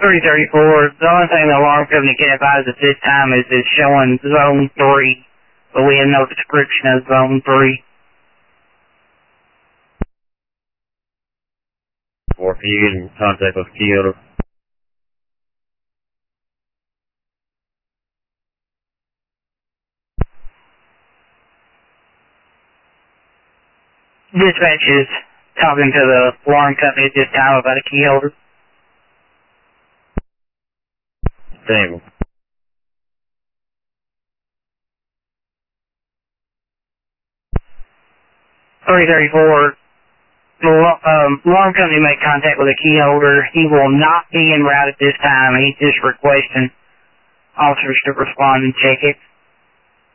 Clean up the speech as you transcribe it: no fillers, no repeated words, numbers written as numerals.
334. The only thing the alarm company can advise at this time is it's showing zone 3, but we have no description of zone 3. 4, can you get in contact with Kyoto? Dispatch is talking to the alarm company at this time about a key holder. Stable. 334. The alarm company made contact with a key holder. He will not be en route at this time. He's just requesting officers to respond and check it.